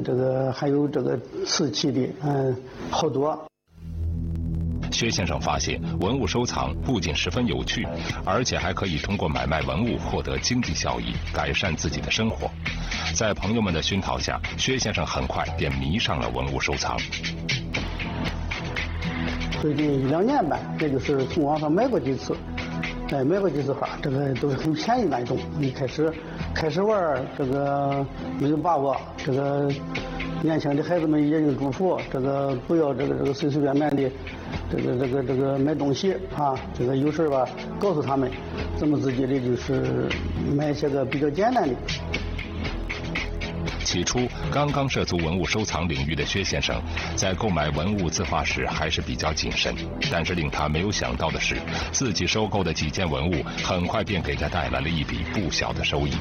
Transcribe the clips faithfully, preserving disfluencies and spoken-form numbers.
这个还有这个瓷器的，嗯，好多。 薛先生发现，文物收藏不仅十分有趣，而且还可以通过买卖文物获得经济效益，改善自己的生活。在朋友们的熏陶下，薛先生很快便迷上了文物收藏。 最近一两年吧，也就是从网上买过几次，哎，买过几次花，这个都是很便宜那种。一开始开始玩，这个没有把握，这个年轻的孩子们也有嘱咐，这个不要这个这个随随便便的，这个这个这个买东西啊，这个有事吧，告诉他们，怎么自己的就是买一些个比较简单的。 起初，刚刚涉足文物收藏领域的薛先生，在购买文物字画时还是比较谨慎。但是令他没有想到的是，自己收购的几件文物，很快便给他带来了一笔不小的收益。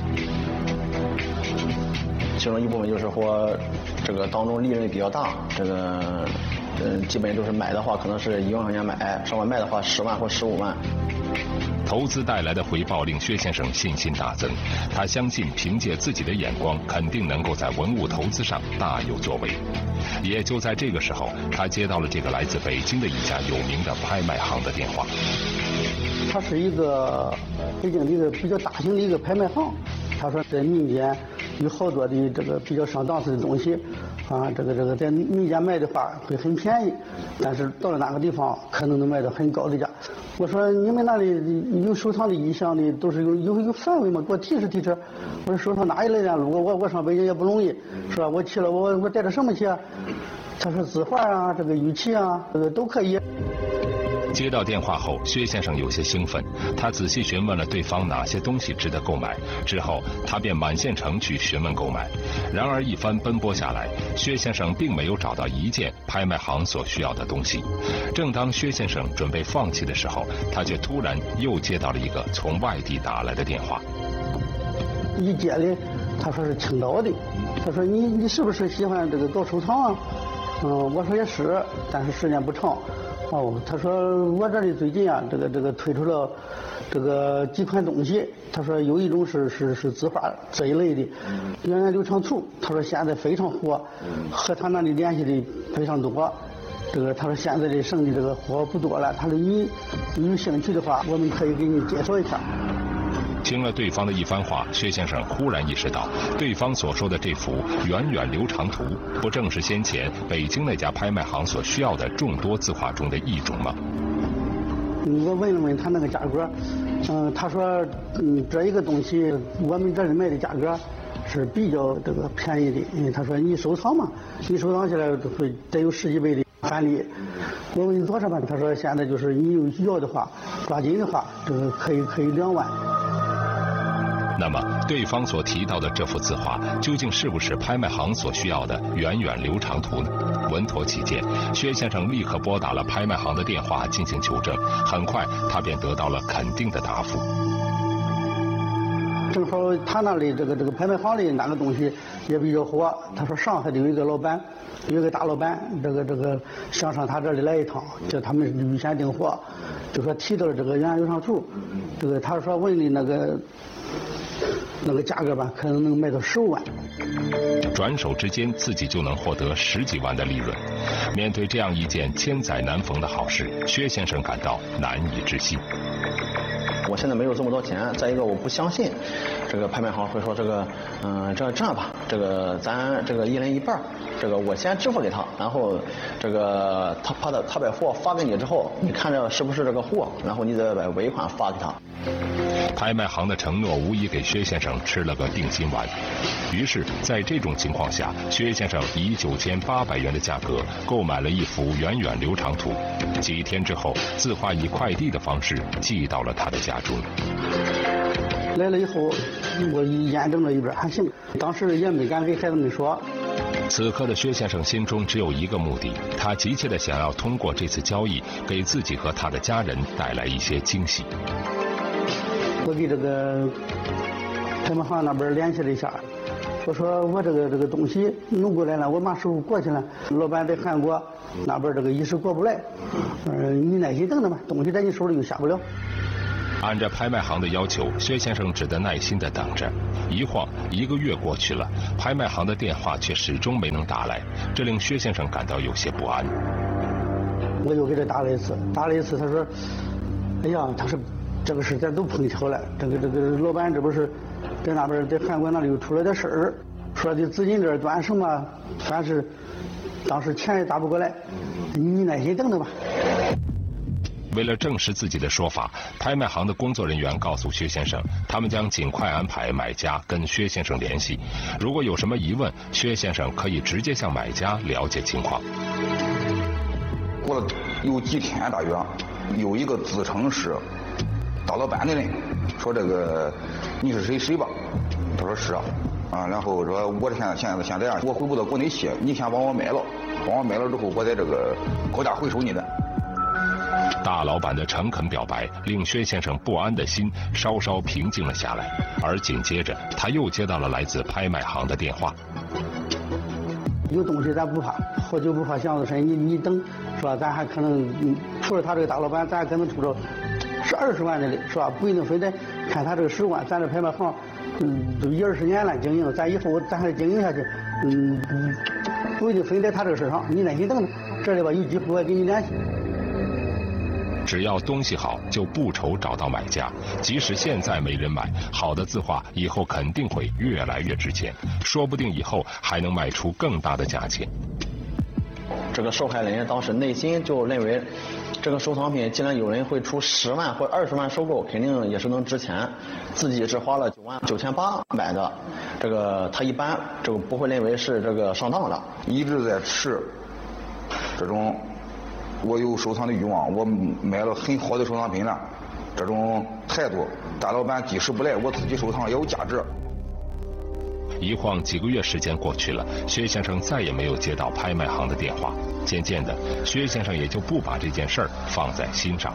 其中一部分就是说，这个当中利润比较大，这个嗯，基本就是买的话可能是一万块钱买，上万卖的话十万或十五万。 投资带来的回报令薛先生信心大增，他相信凭借自己的眼光，肯定能够在文物投资上大有作为。也就在这个时候，他接到了这个来自北京的一家有名的拍卖行的电话。 它是一个北京的一个比较大型的一个拍卖行，他说在民间有好多的这个比较上档次的东西，啊，这个这个在民间卖的话会很便宜，但是到了哪个地方可能能卖到很高的价。我说你们那里有收藏的意向的，都是有有有范围吗？给我提示提示。我说收藏哪一类的？如果我我上北京也不容易，是吧？我去了，我我带着什么去啊？他说字画啊，这个玉器啊，这个都可以。 接到电话后，薛先生有些兴奋，他仔细询问了对方哪些东西值得购买，之后他便满县城去询问购买。然而一番奔波下来，薛先生并没有找到一件拍卖行所需要的东西。正当薛先生准备放弃的时候，他却突然又接到了一个从外地打来的电话。 一接的，他说是青岛的，他说你你是不是喜欢这个搞收藏啊？嗯，我说也是，但是时间不长。哦，他说我这里最近啊，这个这个推出了这个几款东西。他说有一种是是是字画这一类的，源远流长图。他说现在非常火，和他那里联系的非常多。这个他说现在的剩的这个货不多了。他说你有兴趣的话，我们可以给你介绍一下。 听了对方的一番话，薛先生忽然意识到，对方所说的这幅源远流长图，不正是先前北京那家拍卖行所需要的众多字画中的一种吗？ 我问了问他那个价格，嗯，他说，嗯，这一个东西我们这里卖的价格是比较这个便宜的，因为他说你收藏嘛，你收藏起来会得有十几倍的返利。我问你多少吧，他说现在就是你有要的话，抓紧的话，这个可以可以两万。 那么，对方所提到的这幅字画，究竟是不是拍卖行所需要的源远流长图呢？稳妥起见，薛先生立刻拨打了拍卖行的电话进行求证。很快，他便得到了肯定的答复。 正好他那里这个这个拍卖行里哪个东西也比较火，他说上海的有一个老板，有一个大老板，这个这个想上他这里来一趟，叫他们预先订货，就说提到了这个源远流长图，这个他说问的那个。那个价格吧，可能能卖到十五万。 转手之间，自己就能获得十几万的利润。面对这样一件千载难逢的好事，薛先生感到难以置信。 我现在没有这么多钱，再一个我不相信这个拍卖行会说这个，嗯，这样这样吧，这个咱这个一人一半，这个我先支付给他，然后这个他他的他把货发给你之后，你看着是不是这个货，然后你再把尾款发给他。 拍卖行的承诺无疑给薛先生吃了个定心丸。于是，在这种情况下，薛先生以九千八百元的价格购买了一幅源远流长图。几天之后，字画以快递的方式寄到了他的家中。 来了以后，我验证了一遍还行，当时也没敢给孩子们说。 此刻的薛先生心中只有一个目的，他急切地想要通过这次交易，给自己和他的家人带来一些惊喜。 我给这个拍卖行那边联系了一下，我说我这个这个东西弄过来了，我马上过去了，老板在韩国那边这个一时过不来，嗯、呃，你耐心等等吧，东西在你手里又下不了。 按照拍卖行的要求，薛先生只得耐心地等着。一晃一个月过去了，拍卖行的电话却始终没能打来，这令薛先生感到有些不安。 我又给他打了一次，打了一次，他说：“哎呀，他说这个事咱都碰巧了，这个这个老板这不是在那边在韩国那里又出了点事儿，说的资金链断什么，反正当时钱也打不过来，你耐心等等吧。” 为了证实自己的说法，拍卖行的工作人员告诉薛先生，他们将尽快安排买家跟薛先生联系。如果有什么疑问，薛先生可以直接向买家了解情况。 过了有几天，大约有一个自称是大老板的人说：“这个你是谁谁吧？”他说：“是啊。”啊，然后说：“我现在现在现在啊，我回不到国内去，你先帮我买了，帮我买了之后，我在这个高价回收你的。” 大老板的诚恳表白令薛先生不安的心稍稍平静了下来，而紧接着他又接到了来自拍卖行的电话。 有东西咱不怕，活久不怕巷子深，你你等，是吧？咱还可能，除了他这个大老板，咱还可能出着是二十万的，是吧？不一定非得看他这个十万，咱这拍卖行，嗯，都一二十年了经营，咱以后咱还经营下去，嗯，不一定非得他这个市场，你耐心等等，这里吧有机会我给你联系。 只要东西好，就不愁找到买家。即使现在没人买，好的字画以后肯定会越来越值钱，说不定以后还能卖出更大的价钱。 这个受害人当时内心就认为，这个收藏品既然有人会出十万或二十万收购，肯定也是能值钱。自己是花了九万九千八买的，这个他一般这个不会认为是这个上当的， 一直在持这种。我有收藏的欲望，我买了很好的收藏品了，这种态度，大老板即使不来，我自己收藏也有价值。 一晃几个月时间过去了，薛先生再也没有接到拍卖行的电话。渐渐的，薛先生也就不把这件事儿放在心上。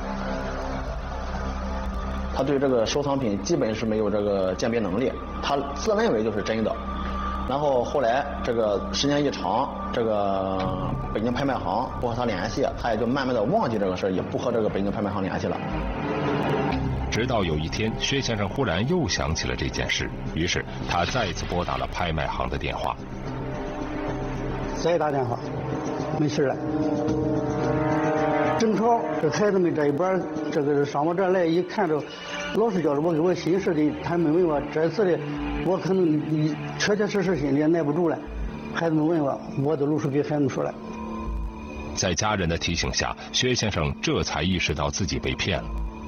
他对这个收藏品基本是没有这个鉴别能力，他自认为就是真的。然后后来这个时间一长，这个北京拍卖行不和他联系，他也就慢慢的忘记这个事儿，也不和这个北京拍卖行联系了。 直到有一天，薛先生忽然又想起了这件事，于是他再次拨打了拍卖行的电话。 再打电话，没事了。正好这孩子们这一班，这个上我这儿来一看着，老师叫着我给我心事的，他们问我这次的，我可能你确确实实心里也耐不住了。孩子们问我，我都如实给孩子们说了。 在家人的提醒下，薛先生这才意识到自己被骗了。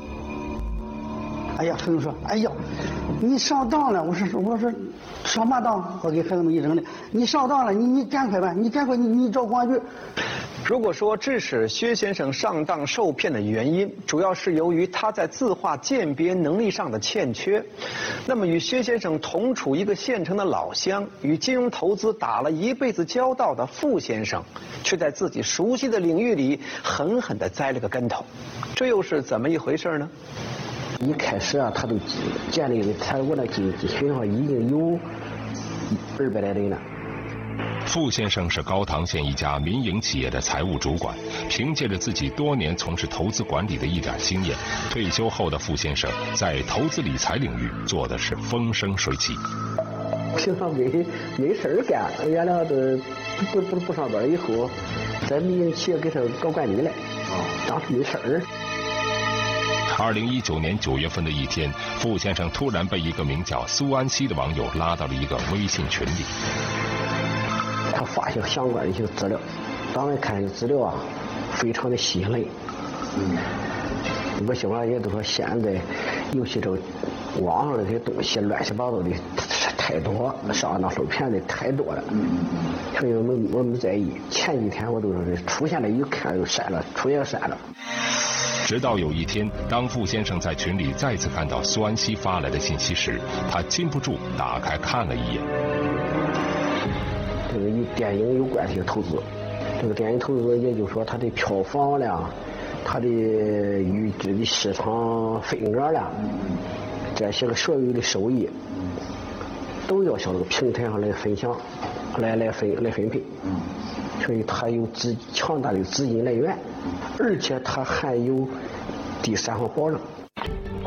哎呀，孩子们说，哎呀，你上当了！我说，我说上嘛当？我给孩子们一整的，你上当了，你你赶快吧，你赶快你你找公安局。 如果说致使薛先生上当受骗的原因，主要是由于他在字画鉴别能力上的欠缺，那么与薛先生同处一个县城的老乡，与金融投资打了一辈子交道的傅先生，却在自己熟悉的领域里狠狠地栽了个跟头，这又是怎么一回事呢？ 一开始啊，他都建立了，他我那经济群上已经有二百来人了。 傅先生是高唐县一家民营企业的财务主管，凭借着自己多年从事投资管理的一点经验，退休后的傅先生在投资理财领域做的是风生水起。 平常没没事干，原来都不不不上班，以后在民营企业给他搞管理了，当时没事儿。 二零一九年九月份的一天，傅先生突然被一个名叫苏安熙的网友拉到了一个微信群里。 他发现相关的一些资料，当然看这资料啊，非常的吸引人。嗯，我希望也都说现在，尤其这个网上这些东西乱七八糟的太多，上当受骗的太多了。嗯，所以我们我们在意。前几天我都是出现了，一看就删了，出现删了。 直到有一天，当傅先生在群里再次看到苏安熙发来的信息时，他禁不住打开看了一眼。 这个与电影有关系的投资，这个电影投资也就是说它的票房了，它的预知的市场份额了，这些个所有的收益都要向这个平台上来分享，来来分来分配。所以它有资强大的资金来源，而且它还有第三方保障。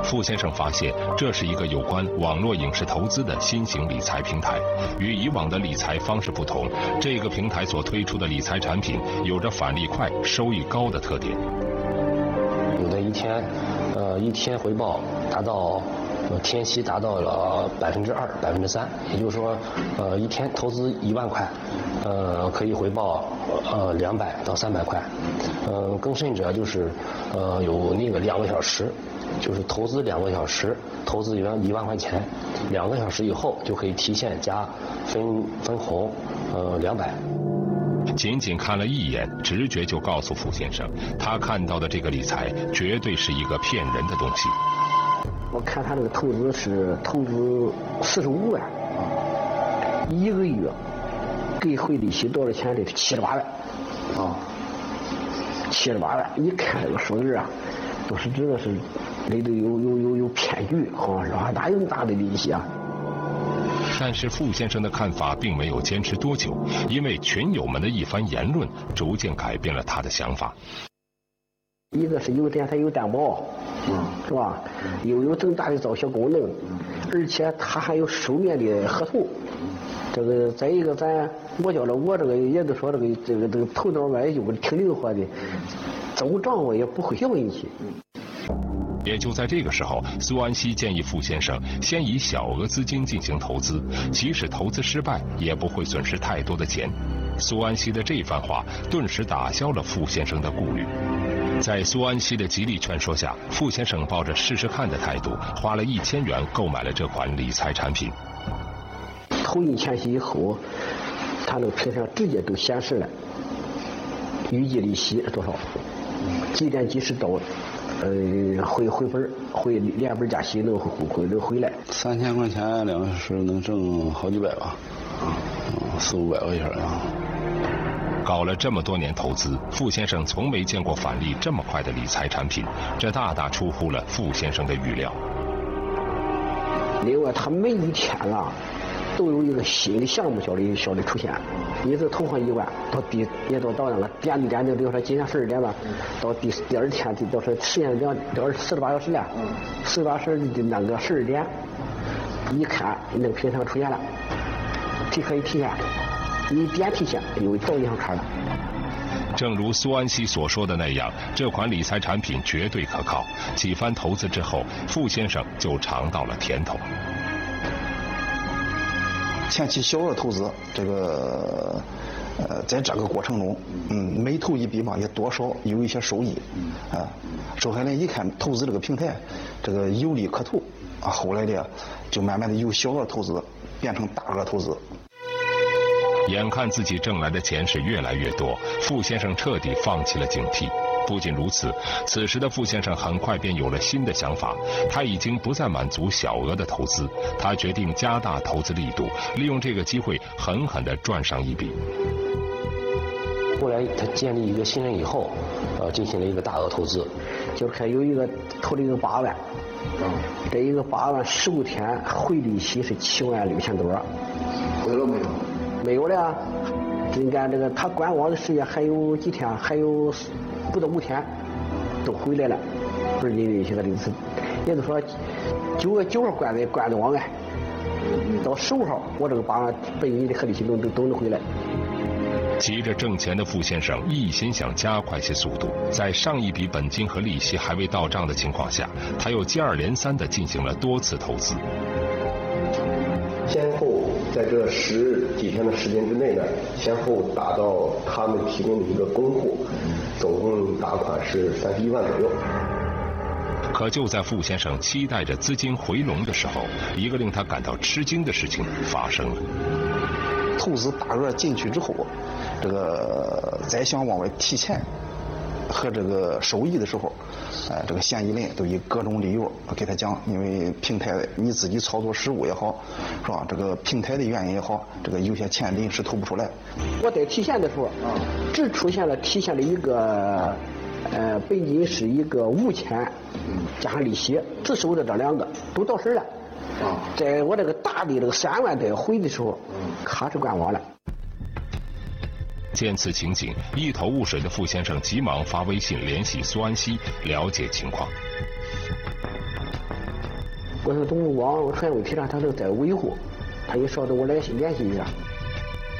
傅先生发现这是一个有关网络影视投资的新型理财平台。与以往的理财方式不同，这个平台所推出的理财产品有着返利快、收益高的特点。 有的一天，呃，一天回报达到。呃，天息达到了百分之二、百分之三，也就是说，呃，一天投资一万块，呃，可以回报呃两百到三百块，呃，更甚者就是，呃，有那个两个小时，就是投资两个小时，投资一万一万块钱，两个小时以后就可以提现加分分红，呃，两百。 仅仅看了一眼，直觉就告诉傅先生，他看到的这个理财绝对是一个骗人的东西。 我看他这个投资是投资四十五万，一个月给回利息多少钱？这是七十八万，啊，七十八万！一看这个数字啊，都是知道是里头有有有有骗局，好像是吧？哪有那么大的利息啊？ 但是傅先生的看法并没有坚持多久，因为群友们的一番言论，逐渐改变了他的想法。 一个是有点它有担保，嗯，是吧？又有增大的造血功能，而且它还有书面的合同。这个再一个咱我觉着我这个也都说这个这个这个头脑吧有个挺灵活的，怎么掌握也不会有问题。 也就在这个时候，苏安西建议傅先生先以小额资金进行投资，即使投资失败，也不会损失太多的钱。苏安西的这番话顿时打消了傅先生的顾虑。在苏安西的极力劝说下，傅先生抱着试试看的态度，花了一千元购买了这款理财产品。 投进前期以后，他那个屏上直接都显示了预计利息多少，几点几十到，呃，回回本回连本加息能回能回来。 三千块钱两个小时能挣好几百吧，嗯，四五百块钱啊。 搞了这么多年投资，傅先生从没见过返利这么快的理财产品，这大大出乎了傅先生的预料。 另外，他每一天啊，都有一个新的项目效率效率出现。你这投上一万，到第也到到那个点对点的，比如说今天十二点吧，到第第二天到时时间两两四十八小时了，四十八小时的那个十二点，一看那个屏上出现了，这可以提现。一点提现有到银行卡了。 正如苏安西所说的那样，这款理财产品绝对可靠。几番投资之后，傅先生就尝到了甜头。 前期小额投资，这个呃，在这个过程中，嗯，每投一笔嘛，也多少有一些收益，啊，周海林一看投资这个平台，这个有利可图，啊，后来的就慢慢的由小额投资变成大额投资。 眼看自己挣来的钱是越来越多，傅先生彻底放弃了警惕。不仅如此，此时的傅先生很快便有了新的想法，他已经不再满足小额的投资，他决定加大投资力度，利用这个机会狠狠地赚上一笔。 后来他建立一个信任以后，呃，进行了一个大额投资， 就看有一个投了一个八万，嗯，这一个八万十五天回利息是七万六千多， 回了没有？ 没有了。你看这个他观望的时间还有几天，还有不到五天都回来了，不是你利息和利息，也就是说九月九号关的关的往外，到十五号我这个八万本金的和利息都都都能回来。 急着挣钱的傅先生一心想加快些速度，在上一笔本金和利息还未到账的情况下，他又接二连三地进行了多次投资。 先后在这十几天的时间之内呢，先后打到他们提供的一个公户，总共打款是三十一万左右。 可就在傅先生期待着资金回笼的时候，一个令他感到吃惊的事情发生了。 投资大额进去之后，这个再想往外提钱和这个收益的时候，呃，这个嫌疑人都以各种理由给他讲，因为平台你自己操作失误也好，是吧？这个平台的原因也好，这个有些钱临时投不出来。 我在提现的时候，只出现了提现的一个，呃，本金是一个五千，加上利息，只收的这两个都到手了。在我这个大的这个三万多回的时候，卡是关网了。 见此情景，一头雾水的傅先生急忙发微信联系苏安西了解情况。 我说东吴网传问题上他都在维护，他一说的我联系联系一下。